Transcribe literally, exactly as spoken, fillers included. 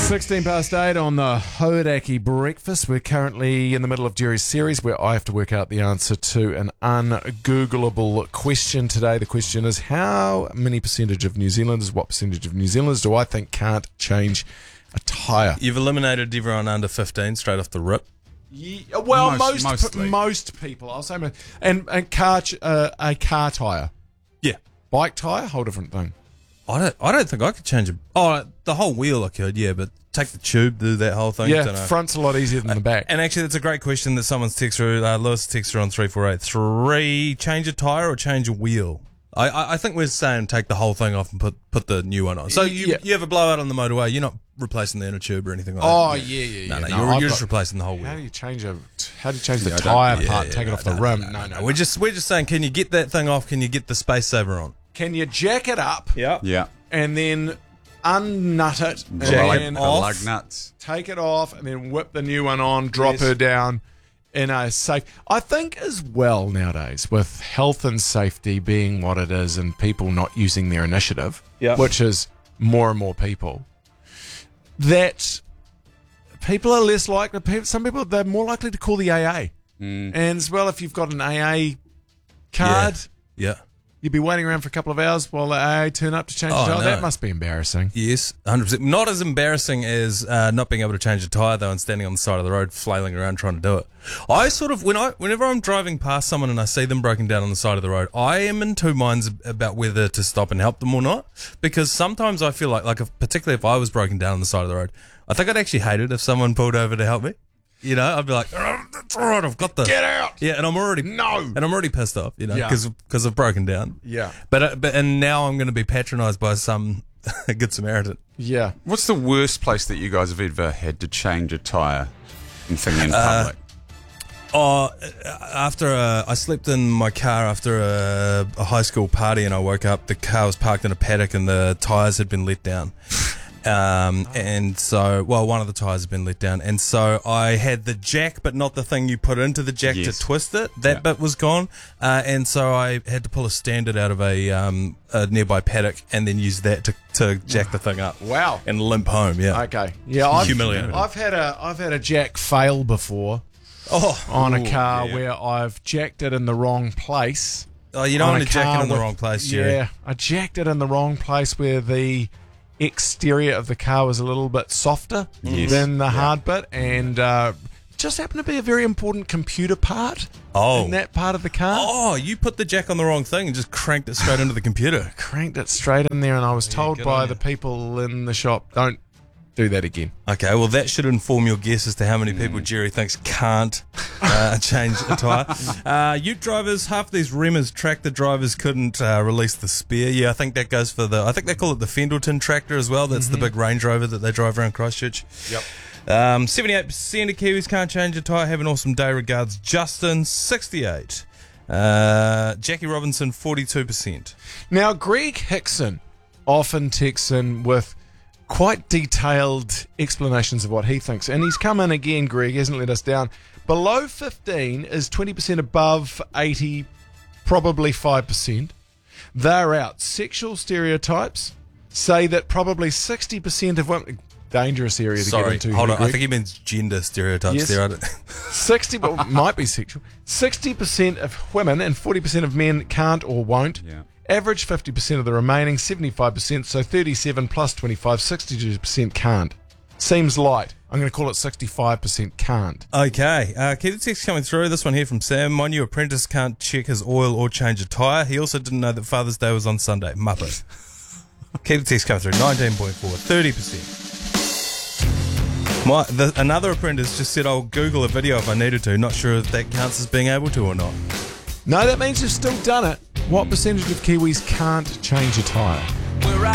sixteen past eight on the Hodaki Breakfast. We're currently in the middle of Jerry's series where I have to work out the answer to an ungoogleable question today. The question is, how many percentage of New Zealanders, what percentage of New Zealanders do I think can't change a tyre? You've eliminated everyone under fifteen straight off the rip. Yeah, well, most most, Mostly. most people, I'll say, most, and, and car, ch- uh, a car tyre. Yeah. Bike tyre, whole different thing. I don't I don't think I could change it. Oh, the whole wheel I could, yeah, but take the tube, do that whole thing. Yeah, Dunno. front's a lot easier than the back. And actually, that's a great question that someone's text through. Uh, Lewis texted on three four eight three. Change a tyre or change a wheel? I, I I think we're saying take the whole thing off and put put the new one on. So you Yeah. you have a blowout on the motorway, you're not replacing the inner tube or anything like Oh, that. yeah, yeah, yeah. No, no, No, you're, I've you're got- just replacing the whole wheel. How do you change a? How do you change the Yeah, I don't- tyre Yeah, part? yeah, take it no, off the no, rim. no, No, no, no. no. We're just we're just saying, can you get that thing off? Can you get the space saver on? Can you jack it up Yeah. Yeah. and then unnut it and The lug- then the off. lug nuts. take it off and then whip the new one on, drop Yes. her down in a safe. I think as well nowadays with health and safety being what it is and people not using their initiative, Yeah. which is more and more people, that people are less likely. pe- Some people they're more likely to call the A A, and as well if you've got an A A card. Yeah. You'd be waiting around for a couple of hours while the A A turn up to change Oh, the tyre. no. That must be embarrassing. Yes, one hundred percent. Not as embarrassing as uh, not being able to change a tyre, though, and standing on the side of the road flailing around trying to do it. I sort of, when I, whenever I'm driving past someone and I see them broken down on the side of the road, I am in two minds about whether to stop and help them or not. Because sometimes I feel like, like if, particularly if I was broken down on the side of the road, I think I'd actually hate it if someone pulled over to help me. You know, I'd be like, oh, that's all right, I've got this. Get out! Yeah, and I'm already No! and I'm already pissed off, you know, Yeah. because I've broken down. Yeah. But uh, but and now I'm going to be patronised by some good Samaritan. Yeah. What's the worst place that you guys have ever had to change a tyre and thing in Uh, public? Oh, after a, I slept in my car after a, a high school party, and I woke up. The car was parked in a paddock, and the tyres had been let down. Um, and so, well, one of the tyres had been let down, and so I had the jack, but not the thing you put into the jack Yes. to twist it. That Yeah. bit was gone, uh, and so I had to pull a standard out of a, um, a nearby paddock, and then use that to, to jack the thing up. Wow. And limp home. Yeah. Okay. Yeah, I've, Humiliating. I've had a I've had a jack fail before Oh, on a Ooh, car yeah. where I've jacked it in the wrong place. oh, you don't on want a to jack car it in the with- wrong place, Jerry. Yeah, I jacked it in the wrong place where the exterior of the car was a little bit softer Yes. than the hard bit, and uh, just happened to be a very important computer part Oh. in that part of the car. Oh, you put the jack on the wrong thing and just cranked it straight into the computer. Cranked it straight in there, and I was told good by on the you. people in the shop, don't do that again. Okay, well, that should inform your guess as to how many people Jerry thinks can't uh, change a tyre. Uh, ute drivers, half these Remmers tractor drivers couldn't uh, release the spare. Yeah, I think that goes for the, I think they call it the Fendleton tractor as well. That's the big Range Rover that they drive around Christchurch. Yep. Um, seventy-eight percent of Kiwis can't change a tyre. Have an awesome day. Regards, Justin. sixty-eight. Uh, Jackie Robinson, forty-two percent. Now, Greg Hickson often texts in with quite detailed explanations of what he thinks. And he's come in again, Greg, hasn't let us down. Below fifteen is twenty percent, above eighty, probably five percent. They're out. Sexual stereotypes say that probably sixty percent of women... Dangerous area to Sorry, get into. hold here, on. I Greg. think he means gender stereotypes Yes. there. I don't- sixty, but might be sexual. sixty percent of women and forty percent of men can't or won't. Yeah. Average fifty percent of the remaining seventy-five percent, so thirty-seven plus twenty-five, sixty-two percent can't. Seems light. I'm going to call it sixty-five percent can't. Okay, uh, keep the text coming through. This one here from Sam. My new apprentice can't check his oil or change a tyre. He also didn't know that Father's Day was on Sunday. Muppet. Keep the text coming through. nineteen point four, thirty percent. My, the, another apprentice just said I'll Google a video if I needed to. Not sure if that counts as being able to or not. No, that means you've still done it. What percentage of Kiwis can't change a tyre?